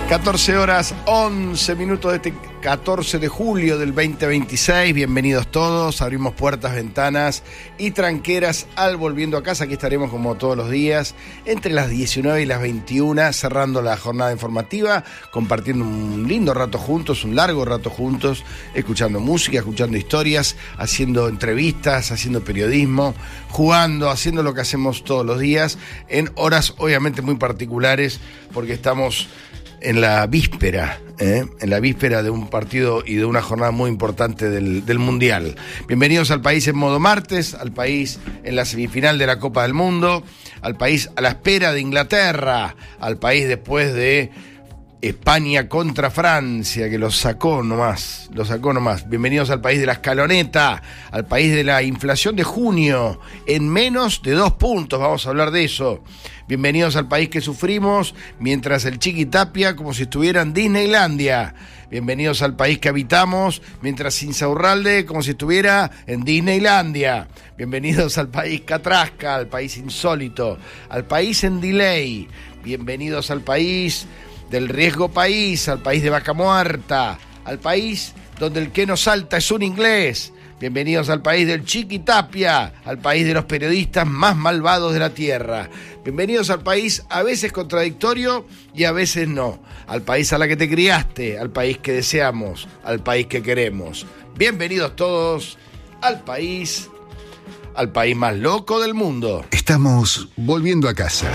14 horas 11 minutos de este 14 de julio del 2026. Bienvenidos todos. Abrimos puertas, ventanas y tranqueras al Volviendo a Casa. Aquí estaremos como todos los días entre las 19 y las 21, cerrando la jornada informativa, compartiendo un lindo rato juntos, un largo rato juntos, escuchando música, escuchando historias, haciendo entrevistas, haciendo periodismo, jugando, haciendo lo que hacemos todos los días, en horas obviamente muy particulares, porque estamos en la víspera de un partido y de una jornada muy importante del Mundial. Bienvenidos al país en modo martes, al país en la semifinal de la Copa del Mundo, al país a la espera de Inglaterra, al país después de España contra Francia, que lo sacó nomás. Bienvenidos al país de la escaloneta, al país de la inflación de junio, en menos de 2 puntos, vamos a hablar de eso. Bienvenidos al país que sufrimos mientras el Chiqui Tapia como si estuviera en Disneylandia. Bienvenidos al país que habitamos mientras Insaurralde como si estuviera en Disneylandia. Bienvenidos al país Catrasca, al país insólito, al país en delay. Bienvenidos al país del riesgo país, al país de vaca muerta, al país donde el que no salta es un inglés. Bienvenidos al país del Chiqui Tapia, al país de los periodistas más malvados de la tierra. Bienvenidos al país a veces contradictorio y a veces no. Al país a la que te criaste, al país que deseamos, al país que queremos. Bienvenidos todos al país más loco del mundo. Estamos volviendo a casa.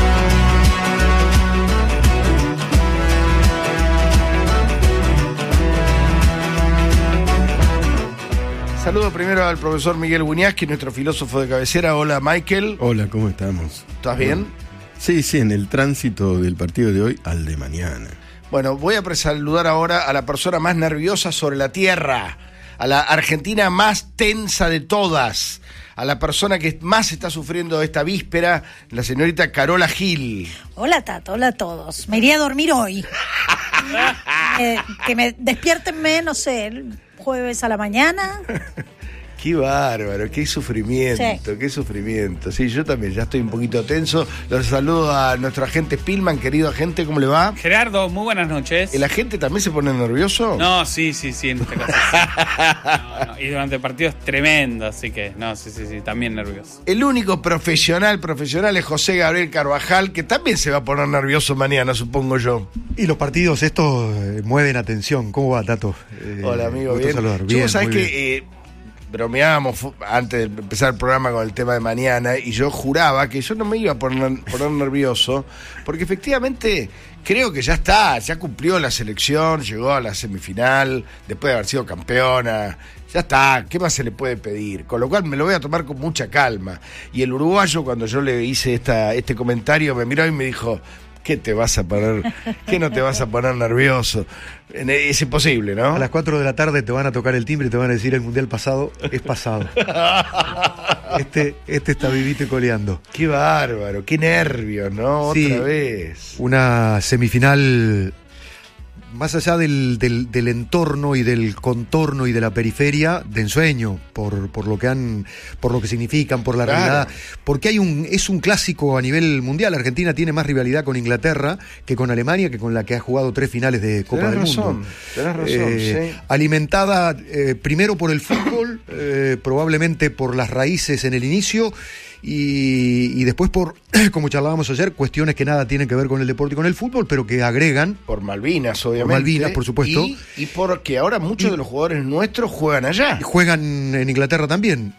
Saludo primero al profesor Miguel Buñaski, nuestro filósofo de cabecera. Hola, Michael. Hola, ¿cómo estamos? ¿Estás bien? Sí, en el tránsito del partido de hoy al de mañana. Bueno, voy a saludar ahora a la persona más nerviosa sobre la tierra, a la argentina más tensa de todas, a la persona que más está sufriendo esta víspera, la señorita Carola Gil. Hola, Tato, hola a todos. Me iría a dormir hoy. Que me despiértenme, no sé, el jueves a la mañana. Qué bárbaro, qué sufrimiento, sí. Qué sufrimiento. Sí, yo también ya estoy un poquito tenso. Los saludo a nuestro agente Spillman, querido agente, ¿cómo le va? Gerardo, muy buenas noches. ¿El agente también se pone nervioso? No, sí, en este caso. No. Y durante el partido es tremendo, así que, sí, también nervioso. El único profesional es José Gabriel Carvajal, que también se va a poner nervioso mañana, supongo yo. Y los partidos estos mueven atención. ¿Cómo va, Tato? Hola, amigo, bien. Bien, ¿sabes que bromeábamos antes de empezar el programa con el tema de mañana y yo juraba que yo no me iba a poner nervioso porque efectivamente creo que ya cumplió la selección, llegó a la semifinal después de haber sido campeona, ya está, ¿qué más se le puede pedir? Con lo cual me lo voy a tomar con mucha calma. Y el uruguayo, cuando yo le hice este comentario, me miró y me dijo: ¿qué no te vas a poner nervioso? Es imposible, ¿no? A las 4 de la tarde te van a tocar el timbre y te van a decir: el mundial pasado es pasado. Este está vivito y coleando. Qué bárbaro, qué nervios, ¿no? Sí, otra vez. Una semifinal más allá del entorno y del contorno y de la periferia, de ensueño, por lo que significan, por la realidad, porque es un clásico a nivel mundial. Argentina tiene más rivalidad con Inglaterra que con Alemania, que con la que ha jugado 3 finales de Copa del Mundo. Tenés razón, sí. Alimentada primero por el fútbol, probablemente por las raíces en el inicio, y después por, como charlábamos ayer, cuestiones que nada tienen que ver con el deporte y con el fútbol, pero que agregan. Por Malvinas, obviamente. Por Malvinas, por supuesto. Y porque ahora muchos de los jugadores nuestros juegan allá. Juegan en Inglaterra también.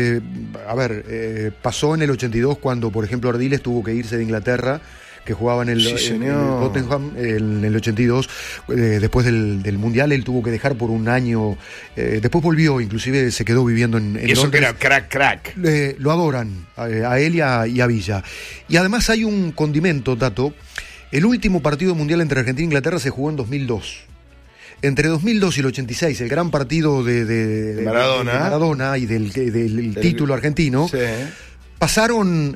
Pasó en el 82 cuando, por ejemplo, Ardiles tuvo que irse de Inglaterra, que jugaba en el Tottenham en el 82, después del Mundial. Él tuvo que dejar por un año, después volvió, inclusive se quedó viviendo en y eso Londres. Que era crack. Lo adoran, a él y a Villa. Y además hay un condimento, Tato. El último partido mundial entre Argentina e Inglaterra se jugó en 2002. Entre 2002 y el 86, el gran partido de Maradona y del título argentino, sí. Pasaron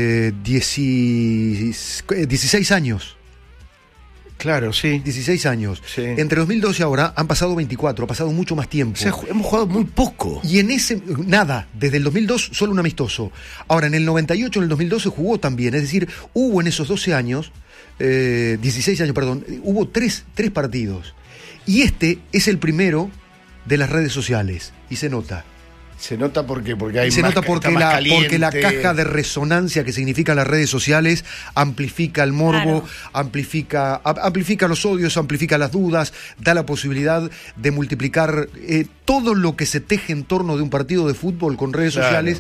16 años. Claro, sí. 16 años. Sí. Entre 2012 y ahora han pasado 24, ha pasado mucho más tiempo. O sea, hemos jugado muy poco. Y en nada, desde el 2002 solo un amistoso. Ahora, en el 98, en el 2012 jugó también. Es decir, hubo en esos 12 años 16 años, perdón, hubo tres partidos. Y este es el primero de las redes sociales. Y se nota. Se nota porque hay se más, nota porque está más caliente. porque la caja de resonancia que significan las redes sociales amplifica el morbo, Claro. amplifica los odios, amplifica las dudas, da la posibilidad de multiplicar todo lo que se teje en torno de un partido de fútbol con redes Claro. sociales.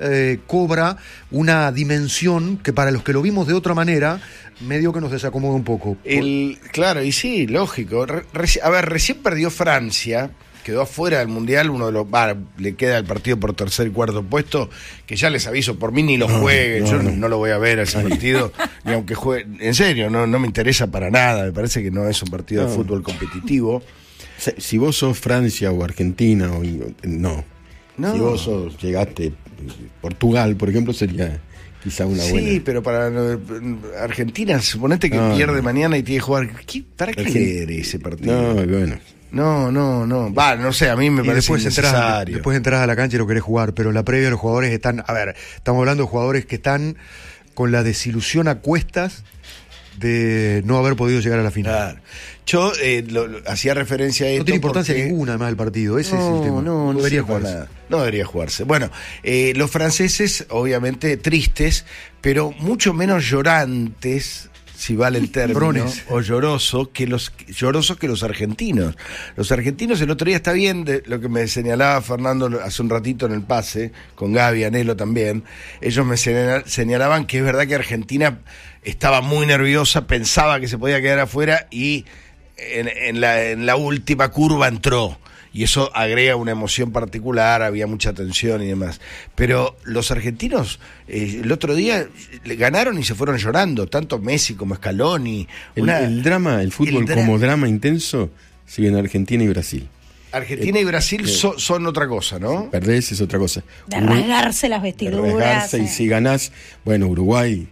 Cobra una dimensión que para los que lo vimos de otra manera medio que nos desacomoda un poco. Claro, y sí, lógico. Recién perdió Francia, quedó afuera del Mundial, le queda el partido por tercer y cuarto puesto, que ya les aviso, por mí ni lo jueguen, yo no lo voy a ver a ese partido, ni aunque juegue, en serio, no me interesa para nada, me parece que no es un partido de fútbol competitivo. Si vos sos Francia o Argentina, no. No. Si vos llegaste Portugal, por ejemplo, sería quizá una buena. Sí, pero para Argentina, suponete que pierde mañana y tiene que jugar. ¿Para qué leer ese partido? No, bueno. No. No sé, a mí me Y parece después innecesario. después entras a la cancha y lo querés jugar, pero la previa los jugadores están, estamos hablando de jugadores que están con la desilusión a cuestas de no haber podido llegar a la final. Claro. Yo hacía referencia a esto. No tiene importancia porque ninguna además el partido, ese es el tema. No debería sirve para jugarse. nada. No debería jugarse. Bueno, los franceses, obviamente, tristes, pero mucho menos llorantes, si vale el término, Brones. o llorosos que los argentinos. Los argentinos, el otro día está bien, de lo que me señalaba Fernando hace un ratito en el pase, con Gaby, Anhelo también, ellos me señalaban que es verdad que Argentina estaba muy nerviosa, pensaba que se podía quedar afuera y en la última curva entró. Y eso agrega una emoción particular, había mucha tensión y demás. Pero los argentinos, el otro día le ganaron y se fueron llorando, tanto Messi como Scaloni. El fútbol como drama intenso sigue en Argentina y Brasil. Argentina y Brasil son otra cosa, ¿no? Perdés es otra cosa. De rasgarse las vestiduras. Rasgarse, y si ganás, bueno, Uruguay.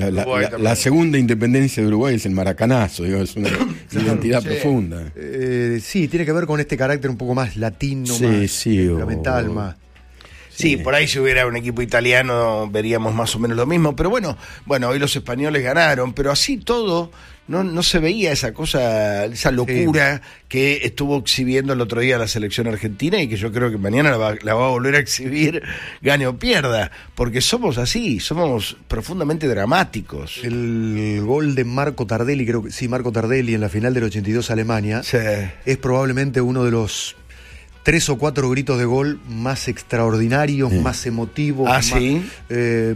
La segunda independencia de Uruguay es el maracanazo, digo, es una identidad profunda. Sí, tiene que ver con este carácter un poco más latino, Sí, más sí, temperamental, más. Sí, por ahí si hubiera un equipo italiano veríamos más o menos lo mismo, pero bueno, hoy los españoles ganaron, pero así todo no se veía esa cosa, esa locura que estuvo exhibiendo el otro día la selección argentina y que yo creo que mañana la va a volver a exhibir, gane o pierda, porque somos así, somos profundamente dramáticos. El gol de Marco Tardelli, creo que sí, Marco Tardelli en la final del 82 a Alemania, Sí. es probablemente uno de los 3 o 4 gritos de gol más extraordinarios, más emotivos, ¿sí? de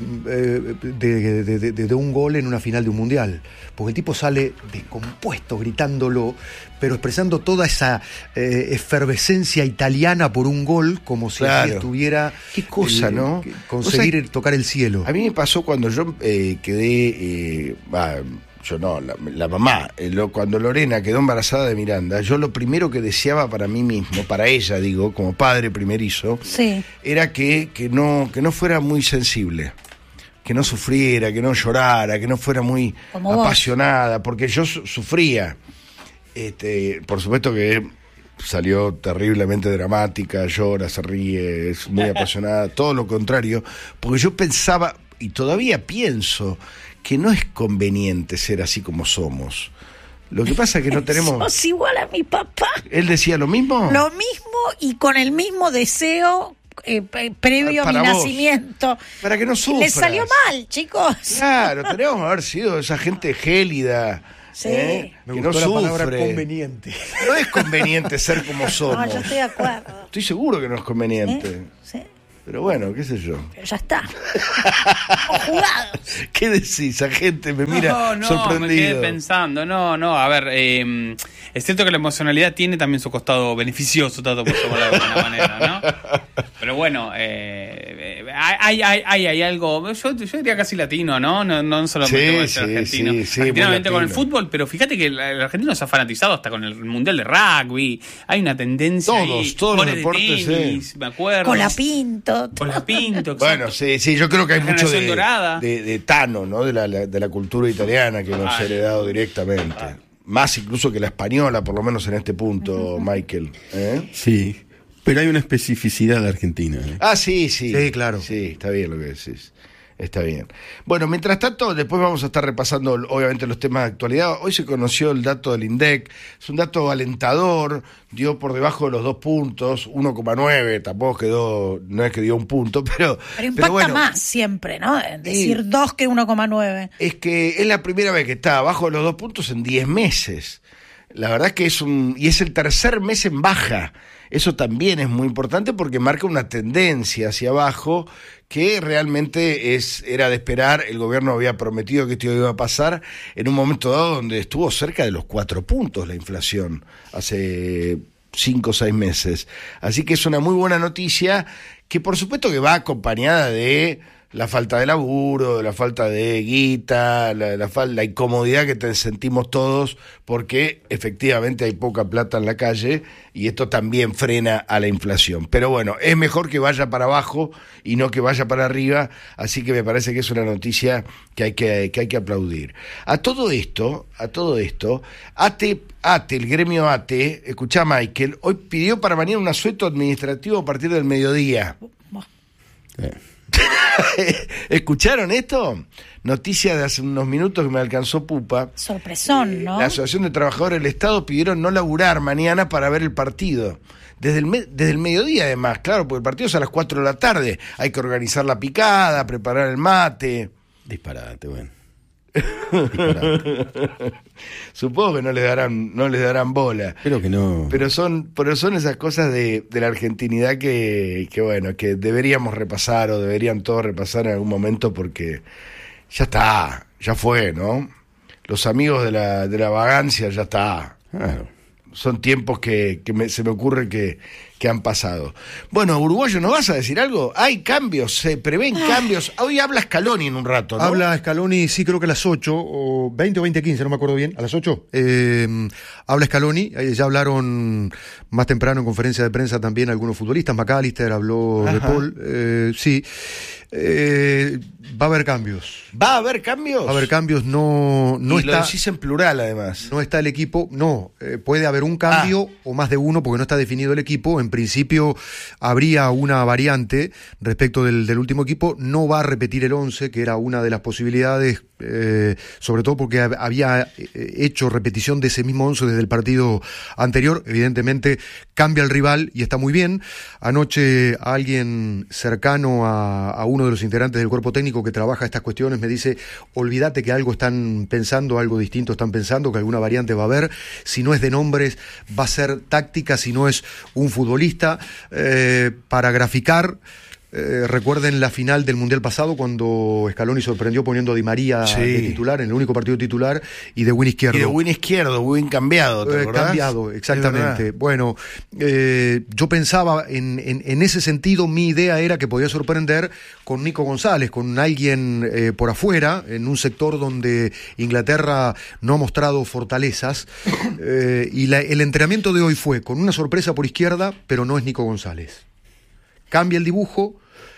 un gol en una final de un mundial. Porque el tipo sale descompuesto gritándolo, pero expresando toda esa efervescencia italiana por un gol, como si así estuviera. Qué cosa, ¿no? Conseguir tocar el cielo. A mí me pasó cuando yo quedé. Yo no, la mamá, cuando Lorena quedó embarazada de Miranda, yo lo primero que deseaba para mí mismo, para ella digo, como padre primerizo, Sí. era que no fuera muy sensible, que no sufriera, que no llorara, que no fuera muy Como vos. apasionada, porque yo sufría. Por supuesto que salió terriblemente dramática, llora, se ríe, es muy apasionada, todo lo contrario, porque yo pensaba, y todavía pienso, que no es conveniente ser así como somos. Lo que pasa es que no tenemos... Sos igual a mi papá. ¿Él decía lo mismo? Lo mismo y con el mismo deseo previo a mi Para vos. nacimiento. Para que no sufras. Le salió mal, chicos. Claro, tenemos que haber sido esa gente gélida. Sí. Me Que no gustó la palabra sufre. conveniente. No es conveniente ser como somos. No, yo estoy de acuerdo. Estoy seguro que no es conveniente. Sí, Pero bueno, qué sé yo. pero ya está. Estamos jugados. ¿Qué decís? La gente me mira me quedé sorprendido. pensando. A ver, es cierto que la emocionalidad tiene también su costado beneficioso, tanto por llamarlo de alguna manera, ¿no? Pero bueno, hay algo, yo diría casi latino, ¿no? No solamente Sí, argentino. sí, Argentinamente muy con el latino. fútbol, pero fíjate que el argentino se ha fanatizado hasta con el Mundial de Rugby. Hay una tendencia ahí. Todos los Goles de deportes, tenis, me acuerdo. Con la Pinto. Con la Pinto, Bueno, sí, yo creo que hay La mucho generación dorada. de Tano, ¿no? De la cultura italiana que nos ha heredado directamente. Más incluso que la española, por lo menos en este punto, Michael. Sí, pero hay una especificidad de Argentina. Sí. Sí, claro. Sí, está bien lo que decís. Está bien. Bueno, mientras tanto, después vamos a estar repasando, obviamente, los temas de actualidad. Hoy se conoció el dato del INDEC. Es un dato alentador, dio por debajo de los 2 puntos, 1,9, tampoco quedó, no es que dio un punto, pero impacta bueno, más siempre, ¿no? Decir 2 que 1,9. Es que es la primera vez que está abajo de los 2 puntos en 10 meses. La verdad es que es el tercer mes en baja. Eso también es muy importante porque marca una tendencia hacia abajo que realmente era de esperar. El gobierno había prometido que esto iba a pasar en un momento dado donde estuvo cerca de los 4 puntos la inflación hace 5 o 6 meses. Así que es una muy buena noticia que por supuesto que va acompañada de la falta de laburo, la falta de guita, la incomodidad que sentimos todos porque efectivamente hay poca plata en la calle y esto también frena a la inflación. Pero bueno, es mejor que vaya para abajo y no que vaya para arriba, así que me parece que es una noticia que hay que aplaudir. A todo esto, ATE, el gremio ATE, escuchá Michael, hoy pidió para mañana un asueto administrativo a partir del mediodía. ¿Escucharon esto? Noticia de hace unos minutos que me alcanzó Pupa. Sorpresón, ¿no? La Asociación de Trabajadores del Estado pidieron no laburar mañana para ver el partido. Desde el mediodía, además, claro, porque el partido es a las 4 de la tarde. Hay que organizar la picada, preparar el mate. Disparate, bueno. Supongo que no les darán bola. Espero que no. Pero son esas cosas de la argentinidad que bueno, que deberíamos repasar o deberían todos repasar en algún momento porque ya está, ya fue, ¿no? Los amigos de la vagancia ya está. Claro. Son tiempos que se me ocurre que han pasado. Bueno, uruguayo, ¿nos vas a decir algo? Hay cambios, se prevén cambios. Hoy habla Scaloni en un rato, ¿no? Habla Scaloni, sí, creo que a las 8, o 20 o 20:15, no me acuerdo bien, a las 8. Habla Scaloni, ya hablaron más temprano en conferencia de prensa también algunos futbolistas, McAllister habló de Paul, sí. Va a haber cambios. ¿Va a haber cambios? Va a haber cambios, no y está. Lo decís en plural, además. No está el equipo, puede haber un cambio o más de uno porque no está definido el equipo. En principio habría una variante respecto del último equipo. No va a repetir el 11, que era una de las posibilidades, sobre todo porque había hecho repetición de ese mismo 11 desde el partido anterior. Evidentemente cambia el rival y está muy bien. Anoche alguien cercano a uno de los integrantes del cuerpo técnico que trabaja estas cuestiones me dice: olvídate que algo están pensando, algo distinto están pensando, que alguna variante va a haber. Si no es de nombres, va a ser táctica, si no es un futbolista. Para graficar, recuerden la final del Mundial pasado cuando Scaloni sorprendió poniendo a Di María de titular, en el único partido titular, y de win izquierdo. Y de win izquierdo, win cambiado, ¿te acordás? Cambiado, exactamente. Bueno, yo pensaba en ese sentido, mi idea era que podía sorprender con Nico González, con alguien por afuera, en un sector donde Inglaterra no ha mostrado fortalezas, y el entrenamiento de hoy fue con una sorpresa por izquierda, pero no es Nico González. Cambia el dibujo,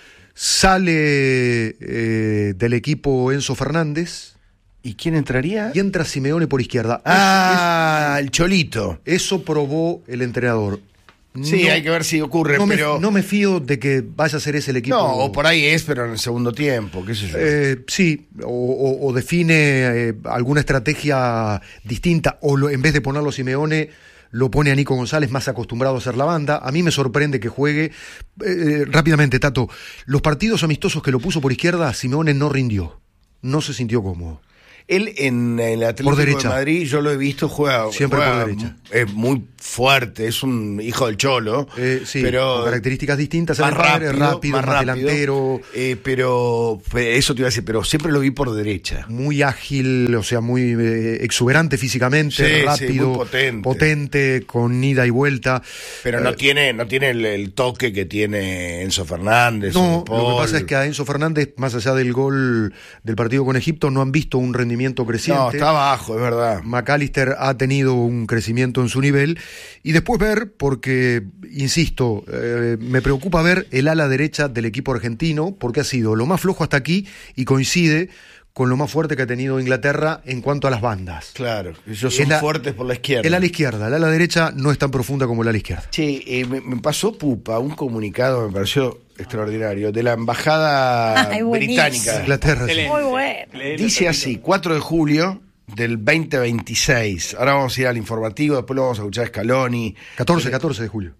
sale del equipo Enzo Fernández. ¿Y quién entraría? Y entra Simeone por izquierda. El Cholito. Eso probó el entrenador. Sí, hay que ver si ocurre, pero... No me fío de que vaya a ser ese el equipo. No, o por ahí es, pero en el segundo tiempo, qué sé yo. Sí, o define alguna estrategia distinta, o en vez de ponerlo Simeone, lo pone a Nico González, más acostumbrado a hacer la banda. A mí me sorprende que juegue. Rápidamente, Tato, los partidos amistosos que lo puso por izquierda, Simeone no rindió. No se sintió cómodo. Él en el Atlético de Madrid, yo lo he visto, juega siempre por derecha. Es muy fuerte, es un hijo del Cholo. Sí, pero con características distintas. Más rápido, más delantero. Pero eso te iba a decir, pero siempre lo vi por derecha. Muy ágil, o sea, muy exuberante físicamente, rápido, muy potente, con ida y vuelta. Pero no tiene el toque que tiene Enzo Fernández. No, lo que pasa es que a Enzo Fernández, más allá del gol del partido con Egipto, no han visto un rendimiento creciente. No, está bajo, es verdad. McAllister ha tenido un crecimiento en su nivel. Y después ver, porque, insisto, me preocupa ver el ala derecha del equipo argentino, porque ha sido lo más flojo hasta aquí y coincide con lo más fuerte que ha tenido Inglaterra en cuanto a las bandas. Claro, ellos son fuertes por la izquierda. El ala izquierda, la derecha no es tan profunda como el ala izquierda. Sí, me pasó Pupa un comunicado, me pareció extraordinario, de la embajada británica. Inglaterra. Sí. Muy bueno. Dice así, 4 de julio del 2026. Ahora vamos a ir al informativo, después lo vamos a escuchar a Scaloni. 14 de julio.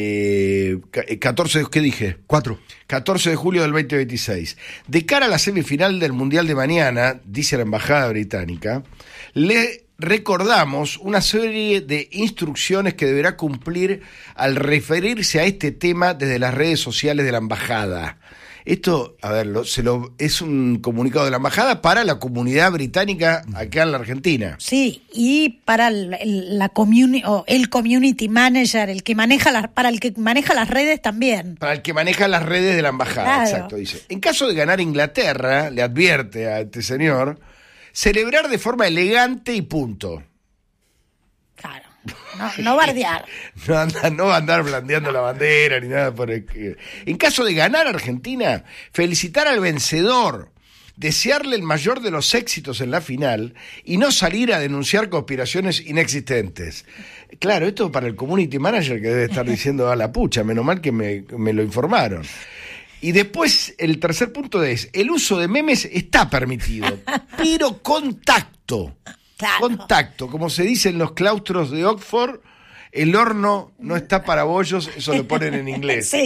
14, ¿qué dije? 14 de julio del 2026. De cara a la semifinal del Mundial de mañana, dice la embajada británica, le recordamos una serie de instrucciones que deberá cumplir al referirse a este tema desde las redes sociales de la embajada. Esto, a ver, es un comunicado de la embajada para la comunidad británica acá en la Argentina. Sí, y para la community, o el community manager, el que maneja para el que maneja las redes también. Para el que maneja las redes de la embajada, claro. Exacto, dice. En caso de ganar Inglaterra, le advierte a este señor, celebrar de forma elegante y punto. Claro. No bardear. No va a andar blandeando la bandera ni nada por el que... En caso de ganar Argentina, felicitar al vencedor, desearle el mayor de los éxitos en la final y no salir a denunciar conspiraciones inexistentes. Claro, esto para el community manager que debe estar diciendo a la pucha, menos mal que me lo informaron. Y después el tercer punto es, el uso de memes está permitido, pero con tacto. Claro. Contacto, como se dice en los claustros de Oxford, el horno no está para bollos, eso lo ponen en inglés. Sí.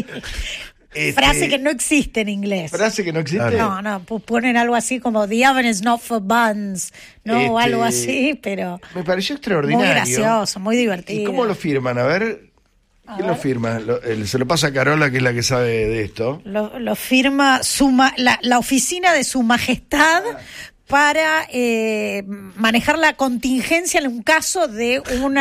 Frase que no existe en inglés. ¿Frase que no existe? No, ponen algo así como the oven is not for buns, ¿no? O algo así, pero... Me pareció extraordinario. Muy gracioso, muy divertido. ¿Y cómo lo firman? A ver... ¿Quién lo firma? Se lo pasa a Carola, que es la que sabe de esto. Lo firma la oficina de Su Majestad... para manejar la contingencia en un caso de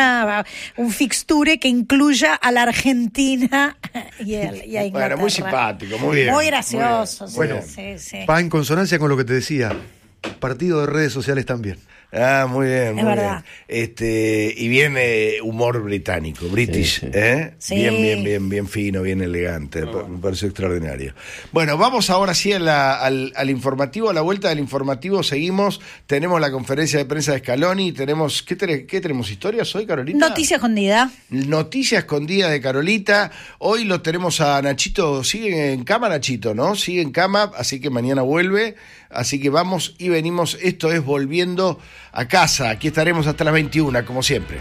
un fixture que incluya a la Argentina y a Inglaterra. Bueno, muy simpático, muy bien. Muy gracioso. Muy bien. Sí. Va en consonancia con lo que te decía. Partido de redes sociales también. Ah, muy bien, muy verdad. Bien. Y bien humor británico, British, sí. Sí. Bien fino, bien elegante. Me pareció extraordinario. Bueno, vamos ahora sí al informativo. A la vuelta del informativo seguimos. Tenemos la conferencia de prensa de Scaloni. Tenemos, ¿qué tenemos? ¿Historias hoy, Carolita? Noticia escondida. Noticia escondida de Carolita. Hoy lo tenemos a Nachito. Sigue en cama, Nachito, ¿no? Sigue en cama, así que mañana vuelve. Así que vamos y venimos. Esto es Volviendo a Casa. Aquí estaremos hasta las 21, como siempre.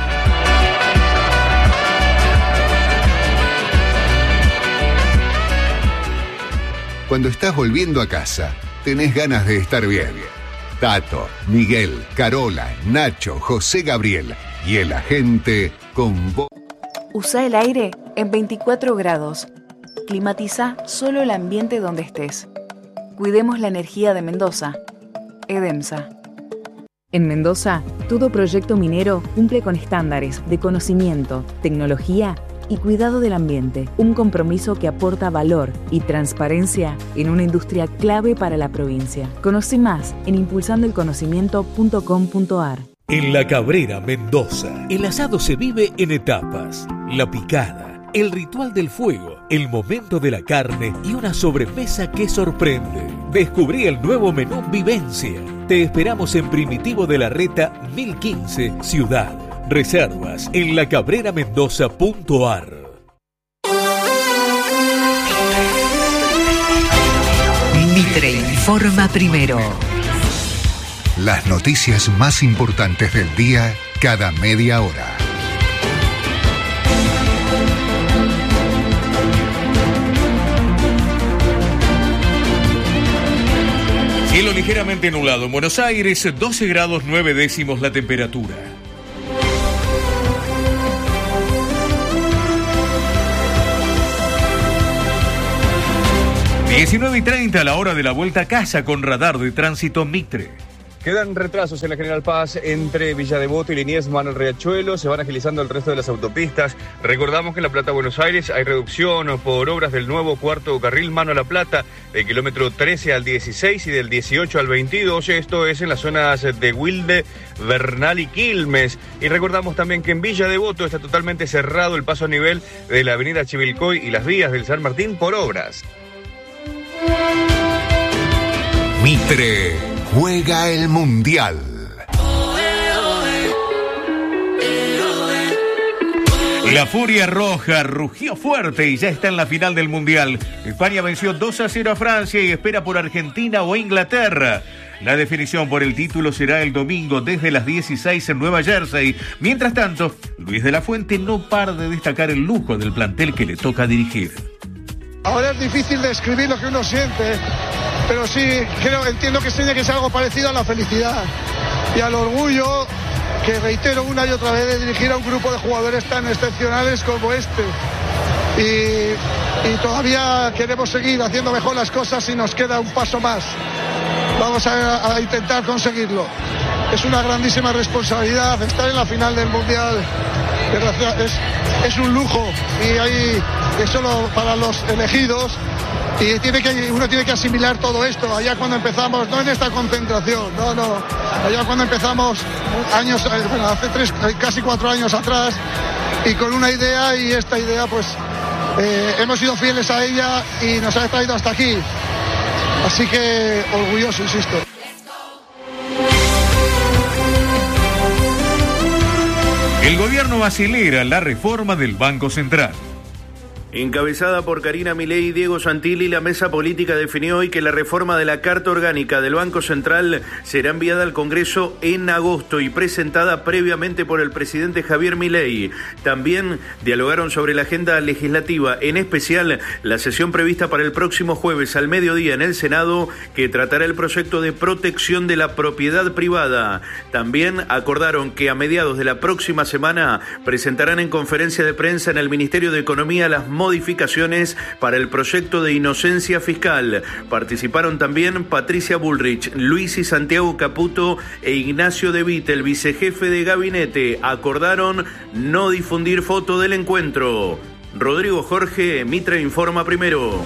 Cuando estás volviendo a casa, tenés ganas de estar bien. Tato, Miguel, Carola, Nacho, José Gabriel y el agente con vos. Usa el aire en 24 grados. Climatiza solo el ambiente donde estés. Cuidemos la energía de Mendoza. EDEMSA. En Mendoza, todo proyecto minero cumple con estándares de conocimiento, tecnología y cuidado del ambiente. Un compromiso que aporta valor y transparencia en una industria clave para la provincia. Conoce más en impulsandoelconocimiento.com.ar. En La Cabrera, Mendoza, el asado se vive en etapas. La picada, el ritual del fuego, el momento de la carne y una sobremesa que sorprende. Descubrí el nuevo menú Vivencia. Te esperamos en Primitivo de la Reta 1015, Ciudad. Reservas en lacabreramendoza.ar. Mitre informa primero. Las noticias más importantes del día cada media hora. Cielo ligeramente nublado en Buenos Aires, 12 grados 9 décimos la temperatura. Diecinueve y 30 a la hora de la vuelta a casa con radar de tránsito Mitre. Quedan retrasos en la General Paz entre Villa Devoto y Liniers, Manuel Riachuelo. Se van agilizando el resto de las autopistas. Recordamos que en La Plata, Buenos Aires, hay reducción por obras del nuevo cuarto carril Mano a La Plata, del kilómetro 13 al 16 y del 18 al 22. Esto es en las zonas de Wilde, Bernal y Quilmes. Y recordamos también que en Villa Devoto está totalmente cerrado el paso a nivel de la avenida Chivilcoy y las vías del San Martín por obras. Mitre juega el Mundial. La Furia Roja rugió fuerte y ya está en la final del Mundial. España venció 2-0 a Francia y espera por Argentina o Inglaterra. La definición por el título será el domingo desde las 16 en Nueva Jersey. Mientras tanto, Luis de la Fuente no para de destacar el lujo del plantel que le toca dirigir. Ahora es difícil describir lo que uno siente, pero sí entiendo que tiene que ser algo parecido a la felicidad y al orgullo que reitero una y otra vez de dirigir a un grupo de jugadores tan excepcionales como este. Y todavía queremos seguir haciendo mejor las cosas y nos queda un paso más. Vamos a intentar conseguirlo. Es una grandísima responsabilidad estar en la final del Mundial. Es un lujo y es solo para los elegidos. Y uno tiene que asimilar todo esto. Allá cuando empezamos, no en esta concentración, no. Allá cuando empezamos hace casi 4 años atrás, y con una idea, y esta idea pues hemos sido fieles a ella y nos ha traído hasta aquí. Así que orgulloso, insisto. El gobierno acelera la reforma del Banco Central. Encabezada por Karina Milei y Diego Santilli, la mesa política definió hoy que la reforma de la Carta Orgánica del Banco Central será enviada al Congreso en agosto y presentada previamente por el presidente Javier Milei. También dialogaron sobre la agenda legislativa, en especial la sesión prevista para el próximo jueves al mediodía en el Senado, que tratará el proyecto de protección de la propiedad privada. También acordaron que a mediados de la próxima semana presentarán en conferencia de prensa en el Ministerio de Economía las modificaciones para el proyecto de inocencia fiscal. Participaron también Patricia Bullrich, Luis y Santiago Caputo e Ignacio De Witte, el vicejefe de gabinete. Acordaron no difundir foto del encuentro. Rodrigo Jorge, Mitre Informa Primero.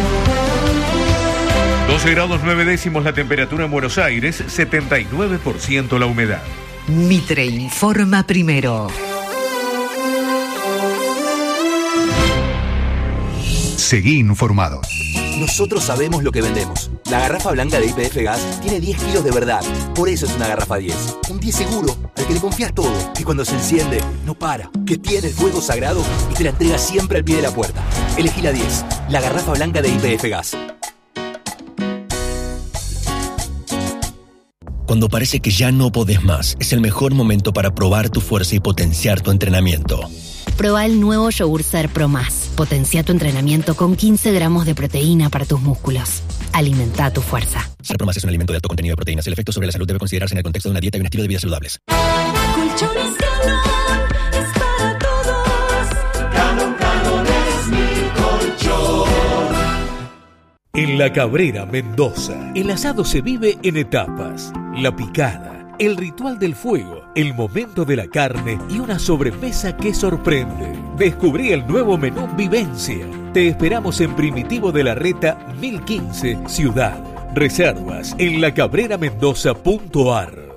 12 grados 9 décimos la temperatura en Buenos Aires, 79% la humedad. Mitre Informa Primero. Seguí informado. Nosotros sabemos lo que vendemos. La garrafa blanca de YPF Gas tiene 10 kilos de verdad. Por eso es una garrafa 10. Un 10 seguro, al que le confías todo. Que cuando se enciende, no para. Que tiene el fuego sagrado y te la entrega siempre al pie de la puerta. Elegí la 10. La garrafa blanca de YPF Gas. Cuando parece que ya no podés más, es el mejor momento para probar tu fuerza y potenciar tu entrenamiento. Proba el nuevo yogur Ser Pro Más. Potencia tu entrenamiento con 15 gramos de proteína para tus músculos. Alimenta tu fuerza. Ser Pro Más es un alimento de alto contenido de proteínas. El efecto sobre la salud debe considerarse en el contexto de una dieta y un estilo de vida saludables. Colchones Galón es para todos. Galón es mi colchón. En La Cabrera, Mendoza, el asado se vive en etapas. La picada, el ritual del fuego, el momento de la carne y una sobremesa que sorprende. Descubrí el nuevo menú Vivencia. Te esperamos en Primitivo de la Reta 1015, Ciudad. Reservas en lacabreramendoza.ar.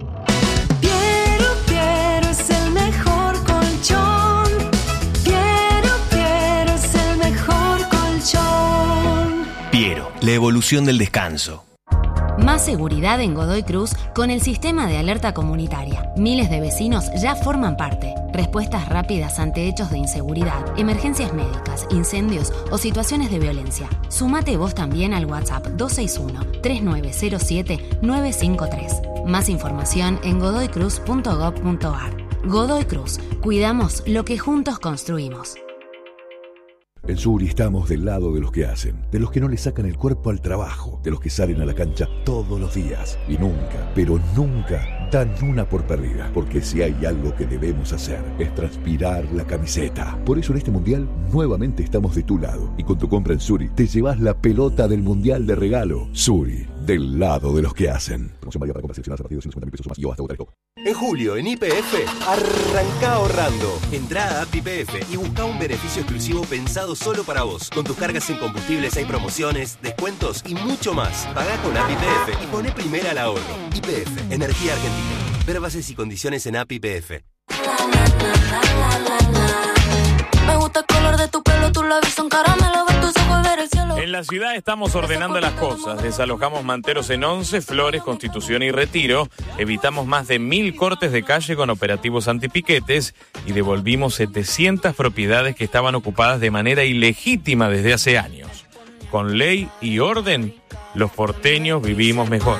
Piero es el mejor colchón. Piero es el mejor colchón. Piero, la evolución del descanso. Más seguridad en Godoy Cruz con el sistema de alerta comunitaria. Miles de vecinos ya forman parte. Respuestas rápidas ante hechos de inseguridad, emergencias médicas, incendios o situaciones de violencia. Sumate vos también al WhatsApp 261-3907-953. Más información en godoycruz.gov.ar. Godoy Cruz. Cuidamos lo que juntos construimos. En Suri estamos del lado de los que hacen, de los que no le sacan el cuerpo al trabajo, de los que salen a la cancha todos los días y nunca, pero nunca dan una por perdida, porque si hay algo que debemos hacer es transpirar la camiseta. Por eso en este Mundial nuevamente estamos de tu lado y con tu compra en Suri te llevas la pelota del Mundial de regalo. Suri, del lado de los que hacen. Promoción válida para compras seleccionadas a partir de 150.000 pesos más y hasta votar el copo. En julio, en YPF, arranca ahorrando. Entrá a App YPF y busca un beneficio exclusivo pensado solo para vos. Con tus cargas en combustibles hay promociones, descuentos y mucho más. Pagá con App YPF y poné primera al ahorro. YPF, Energía Argentina. Ver bases y condiciones en App YPF. Me gusta el color de tu pelo, tus labios son caramelo, ver tus ojos ver En la ciudad estamos ordenando las cosas. Desalojamos manteros en 11, Flores, Constitución y Retiro. Evitamos más de 1000 cortes de calle con operativos antipiquetes y devolvimos 700 propiedades que estaban ocupadas de manera ilegítima desde hace años. Con ley y orden, los porteños vivimos mejor.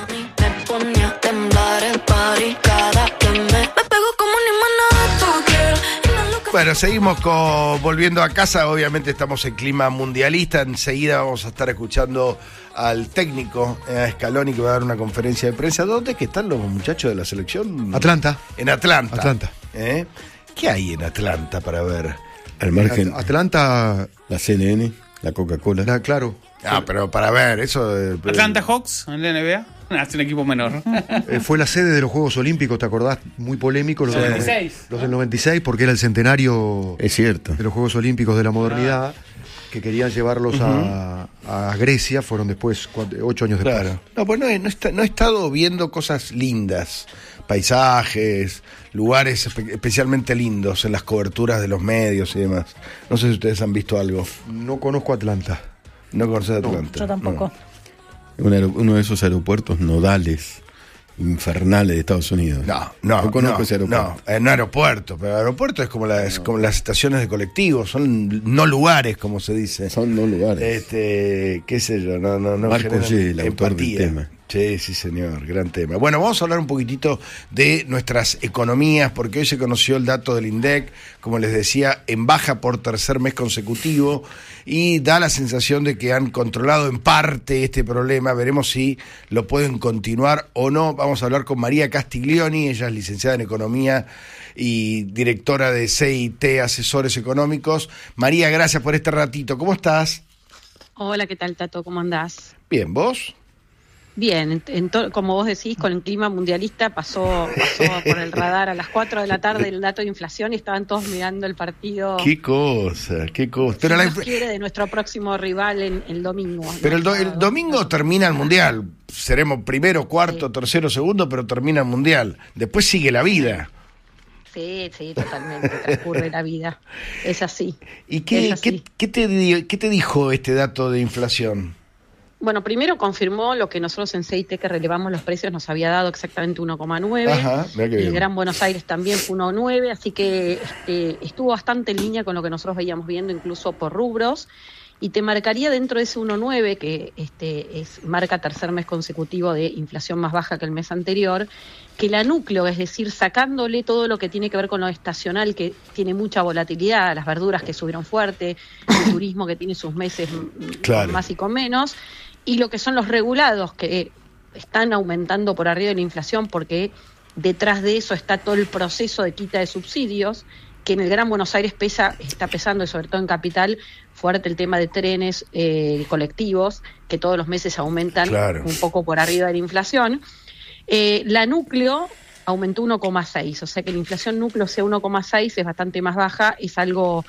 Bueno, seguimos volviendo a casa. Obviamente estamos en clima mundialista. Enseguida vamos a estar escuchando al técnico Scaloni, que va a dar una conferencia de prensa. ¿Dónde es que están los muchachos de la selección? Atlanta. En Atlanta. Atlanta. ¿Qué hay en Atlanta para ver? Al margen. Atlanta. La CNN, la Coca-Cola. Claro. Pero para ver, eso. Atlanta Hawks en la NBA. Es un equipo menor. Fue la sede de los Juegos Olímpicos, ¿te acordás? Muy polémico. Los 96. Los del 96, porque era el centenario. Es cierto. De los Juegos Olímpicos de la modernidad, que querían llevarlos a Grecia, fueron después, 8 años después. Claro. No, pues no he estado viendo cosas lindas, paisajes, lugares especialmente lindos en las coberturas de los medios y demás. No sé si ustedes han visto algo. No conozco Atlanta. ¿No conoces Atlanta? Yo tampoco. Uno de esos aeropuertos nodales, infernales de Estados Unidos. No conozco ese aeropuerto. No, en aeropuerto, pero el aeropuerto es como las estaciones de colectivos, son no lugares, como se dice. Son no lugares. Qué sé yo, no Marco G, el autor del tema. Sí, señor, gran tema. Bueno, vamos a hablar un poquitito de nuestras economías, porque hoy se conoció el dato del INDEC, como les decía, en baja por tercer mes consecutivo, y da la sensación de que han controlado en parte este problema. Veremos si lo pueden continuar o no. Vamos a hablar con María Castiglioni, ella es licenciada en Economía y directora de CIT Asesores Económicos. María, gracias por este ratito. ¿Cómo estás? Hola, ¿qué tal, Tato? ¿Cómo andás? Bien, ¿vos? Bien, como vos decís, con el clima mundialista pasó por el radar a las 4 de la tarde el dato de inflación y estaban todos mirando el partido. Qué cosa. Pero Dios quiere, de nuestro próximo rival el domingo. Pero el domingo termina el Mundial. Seremos primero, cuarto, tercero, segundo, pero termina el Mundial. Después sigue la vida. Sí, totalmente, transcurre la vida. Es así. ¿Y qué te dijo este dato de inflación? Bueno, primero confirmó lo que nosotros en CIT, que relevamos los precios, nos había dado exactamente 1,9. Ajá, mira qué bien. El Gran Buenos Aires también fue 1,9, así que estuvo bastante en línea con lo que nosotros veíamos viendo, incluso por rubros. Y te marcaría dentro de ese 1,9, que marca tercer mes consecutivo de inflación más baja que el mes anterior, que la núcleo, es decir, sacándole todo lo que tiene que ver con lo estacional, que tiene mucha volatilidad, las verduras que subieron fuerte, el turismo que tiene sus meses con más y con menos, y lo que son los regulados, que están aumentando por arriba de la inflación, porque detrás de eso está todo el proceso de quita de subsidios, que en el Gran Buenos Aires está pesando, y sobre todo en Capital, fuerte el tema de trenes colectivos, que todos los meses aumentan un poco por arriba de la inflación. La núcleo aumentó 1,6, o sea que la inflación núcleo sea 1,6 es bastante más baja, es algo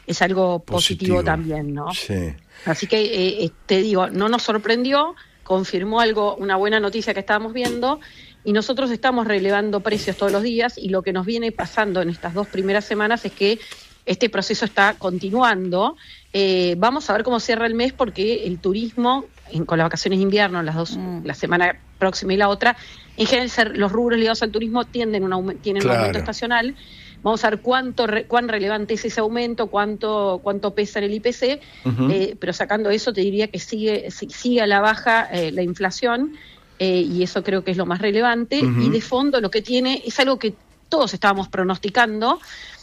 positivo también, ¿no? Sí. Así que te digo, no nos sorprendió, confirmó una buena noticia que estábamos viendo, y nosotros estamos relevando precios todos los días, y lo que nos viene pasando en estas 2 primeras semanas es que este proceso está continuando. Vamos a ver cómo cierra el mes, porque el turismo, con las vacaciones de invierno, la semana próxima y la otra, en general los rubros ligados al turismo tienen un aumento estacional. Vamos a ver cuán relevante es ese aumento, cuánto pesa en el IPC, pero sacando eso te diría que sigue a la baja la inflación, y eso creo que es lo más relevante. Y de fondo lo que tiene es algo que todos estábamos pronosticando,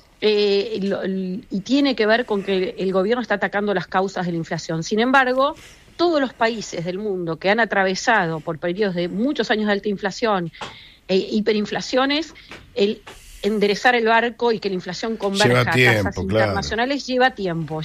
y tiene que ver con que el gobierno está atacando las causas de la inflación. Sin embargo, todos los países del mundo que han atravesado por periodos de muchos años de alta inflación e hiperinflaciones, el enderezar el barco y que la inflación converja a tasas internacionales lleva tiempo,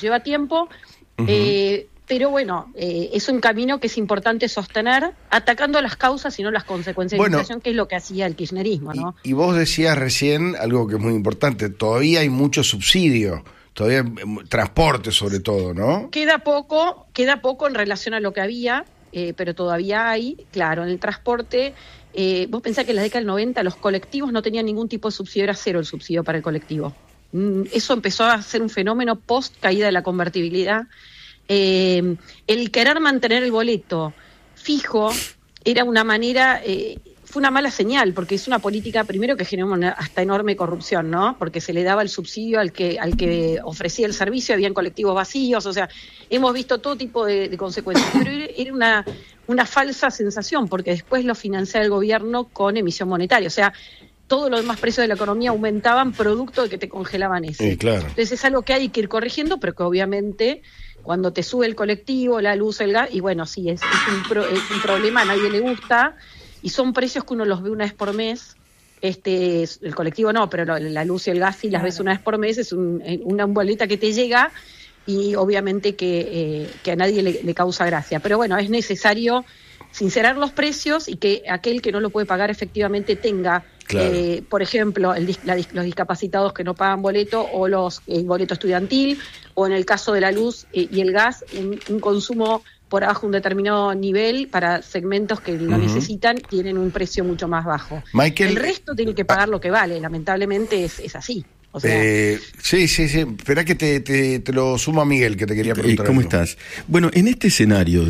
pero bueno, es un camino que es importante sostener, atacando las causas y no las consecuencias de la inflación, que es lo que hacía el kirchnerismo, ¿no? Y vos decías recién algo que es muy importante, todavía hay mucho subsidio, todavía transporte sobre todo, ¿no? Queda poco en relación a lo que había, pero todavía hay, claro, en el transporte. Vos pensás que en la década del 90 los colectivos no tenían ningún tipo de subsidio, era cero el subsidio para el colectivo. Eso empezó a ser un fenómeno post caída de la convertibilidad, El querer mantener el boleto fijo era una manera, fue una mala señal, porque es una política, primero, que generó hasta enorme corrupción, ¿no? Porque se le daba el subsidio al que ofrecía el servicio, habían colectivos vacíos, o sea, hemos visto todo tipo de consecuencias, pero era una falsa sensación, porque después lo financiaba el gobierno con emisión monetaria, o sea, todos los demás precios de la economía aumentaban producto de que te congelaban ese. Claro. Entonces es algo que hay que ir corrigiendo, pero que obviamente cuando te sube el colectivo, la luz, el gas, y bueno, sí, es un problema, a nadie le gusta, y son precios que uno los ve una vez por mes. El colectivo no, pero la luz y el gas sí las ves una vez por mes, es una boleta que te llega, y obviamente que a nadie le causa gracia. Pero bueno, es necesario sincerar los precios y que aquel que no lo puede pagar efectivamente tenga, por ejemplo, los discapacitados que no pagan boleto, o el boleto estudiantil, o en el caso de la luz y el gas, un consumo por abajo de un determinado nivel para segmentos que lo necesitan, tienen un precio mucho más bajo. Michael, el resto tiene que pagar lo que vale, lamentablemente es así. O sea, sí. Esperá que te lo suma Miguel, que te quería preguntar. ¿Cómo estás? Bueno, en este escenario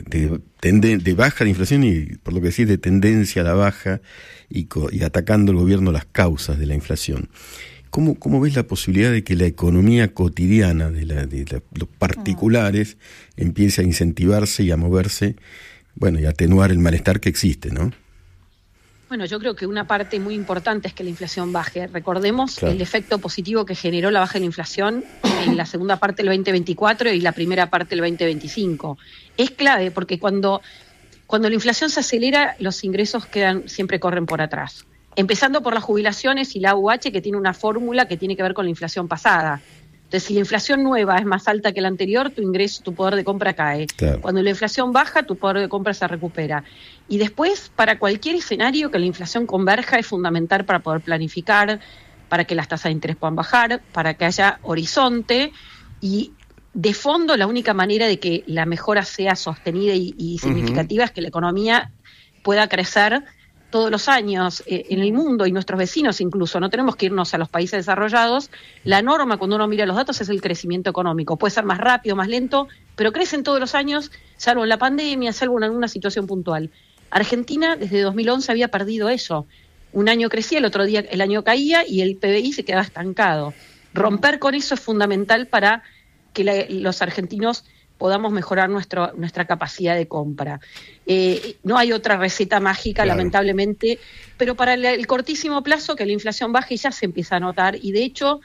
de baja de inflación y, por lo que decís, de tendencia a la baja y atacando el gobierno las causas de la inflación, ¿cómo ves la posibilidad de que la economía cotidiana de los particulares empiece a incentivarse y a moverse, bueno, y a atenuar el malestar que existe, ¿no? Bueno, yo creo que una parte muy importante es que la inflación baje. Recordemos el efecto positivo que generó la baja de la inflación en la segunda parte del 2024 y la primera parte del 2025. Es clave porque cuando la inflación se acelera, los ingresos siempre corren por atrás. Empezando por las jubilaciones y la AUH, que tiene una fórmula que tiene que ver con la inflación pasada. Entonces, si la inflación nueva es más alta que la anterior, tu poder de compra cae. Claro. Cuando la inflación baja, tu poder de compra se recupera. Y después, para cualquier escenario que la inflación converja, es fundamental para poder planificar, para que las tasas de interés puedan bajar, para que haya horizonte. Y de fondo, la única manera de que la mejora sea sostenida y significativa es que la economía pueda crecer todos los años en el mundo, y nuestros vecinos incluso, no tenemos que irnos a los países desarrollados. La norma, cuando uno mira los datos, es el crecimiento económico. Puede ser más rápido, más lento, pero crecen todos los años, salvo en la pandemia, salvo en alguna situación puntual. Argentina desde 2011 había perdido eso. Un año crecía, el año caía y el PBI se quedaba estancado. Romper con eso es fundamental para que los argentinos podamos mejorar nuestra capacidad de compra. No hay otra receta mágica, claro, lamentablemente, pero para el cortísimo plazo que la inflación baje ya se empieza a notar, y de hecho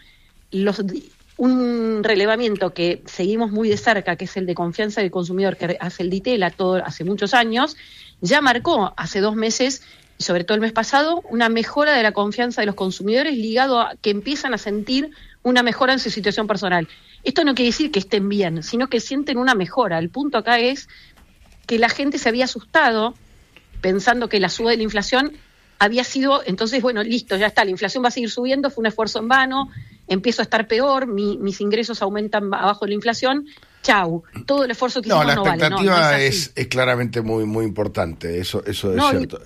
un relevamiento que seguimos muy de cerca, que es el de confianza del consumidor, que hace el DITEL hace muchos años, ya marcó hace 2 meses, y sobre todo el mes pasado, una mejora de la confianza de los consumidores ligado a que empiezan a sentir una mejora en su situación personal. Esto no quiere decir que estén bien, sino que sienten una mejora. El punto acá es que la gente se había asustado pensando que la suba de la inflación había sido, entonces, bueno, listo, ya está, la inflación va a seguir subiendo, fue un esfuerzo en vano, empiezo a estar peor, mis ingresos aumentan abajo de la inflación, chau, todo el esfuerzo que hicimos no vale. La expectativa es claramente muy, muy importante, eso es cierto.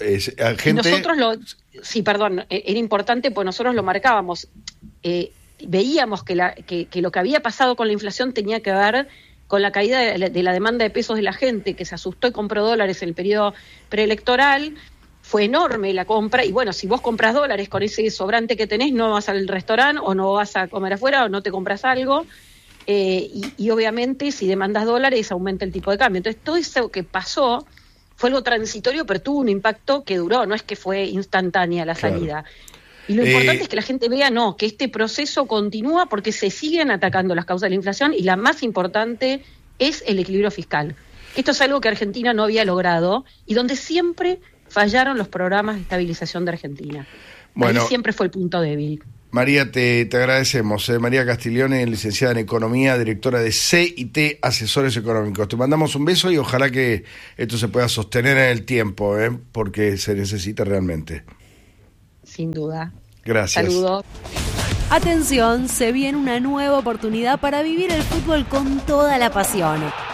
Era importante, pues nosotros lo marcábamos, veíamos que lo que había pasado con la inflación tenía que ver con la caída de la demanda de pesos de la gente, que se asustó y compró dólares en el periodo preelectoral. Fue enorme la compra, y bueno, si vos compras dólares con ese sobrante que tenés, no vas al restaurante o no vas a comer afuera o no te compras algo, y obviamente si demandas dólares aumenta el tipo de cambio. Entonces todo eso que pasó fue algo transitorio, pero tuvo un impacto que duró, no es que fue instantánea la salida. Claro. Y lo importante es que la gente vea, que este proceso continúa, porque se siguen atacando las causas de la inflación, y la más importante es el equilibrio fiscal. Esto es algo que Argentina no había logrado y donde siempre fallaron los programas de estabilización de Argentina. Bueno, ahí siempre fue el punto débil. María, te agradecemos. María Castiglione, licenciada en Economía, directora de CIT Asesores Económicos. Te mandamos un beso y ojalá que esto se pueda sostener en el tiempo, porque se necesita realmente. Sin duda. Gracias. Saludos. Atención, se viene una nueva oportunidad para vivir el fútbol con toda la pasión.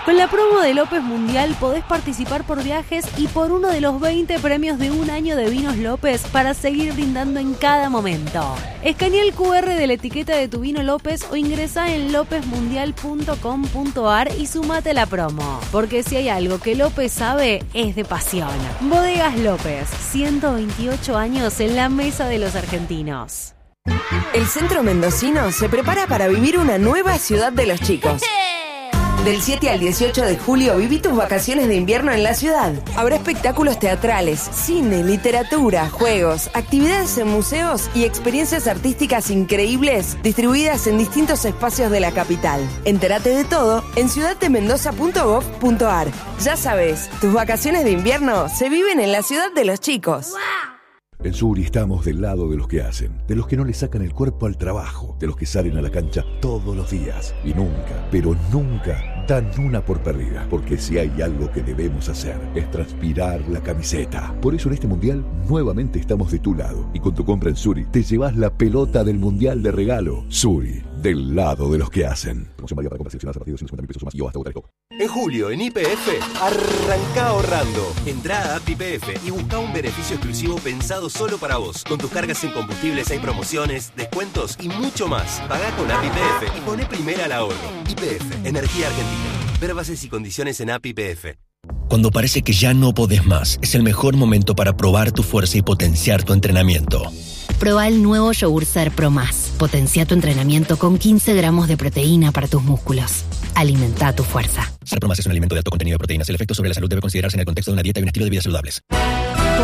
Con la promo de López Mundial podés participar por viajes y por uno de los 20 premios de un año de vinos López para seguir brindando en cada momento. Escanea el QR de la etiqueta de tu vino López o ingresa en lopezmundial.com.ar y sumate a la promo. Porque si hay algo que López sabe, es de pasión. Bodegas López, 128 años en la mesa de los argentinos. El centro mendocino se prepara para vivir una nueva ciudad de los chicos. Del 7 al 18 de julio viví tus vacaciones de invierno en la ciudad. Habrá espectáculos teatrales, cine, literatura, juegos, actividades en museos y experiencias artísticas increíbles distribuidas en distintos espacios de la capital. Entérate de todo en ciudaddemendoza.gov.ar. Ya sabes, tus vacaciones de invierno se viven en la ciudad de los chicos. En Suri estamos del lado de los que hacen, de los que no le sacan el cuerpo al trabajo, de los que salen a la cancha todos los días y nunca, pero nunca dan una por perdida. Porque si hay algo que debemos hacer es transpirar la camiseta. Por eso en este mundial nuevamente estamos de tu lado y con tu compra en Suri te llevas la pelota del mundial de regalo. Suri, del lado de los que hacen. Promoción válida para compras seleccionadas a partir de 250.000 pesos o más y hasta Botareco. En julio, en YPF, arranca ahorrando. Entrá a App YPF y busca un beneficio exclusivo pensado solo para vos. Con tus cargas en combustibles hay promociones, descuentos y mucho más. Pagá con App YPF y poné primera al ahorro. YPF, Energía Argentina. Ver bases y condiciones en App YPF. Cuando parece que ya no podés más, es el mejor momento para probar tu fuerza y potenciar tu entrenamiento. Proba el nuevo Yogur Ser Pro Más. Potencia tu entrenamiento con 15 gramos de proteína para tus músculos. Alimenta tu fuerza. Ser Pro Más es un alimento de alto contenido de proteínas. El efecto sobre la salud debe considerarse en el contexto de una dieta y un estilo de vida saludables.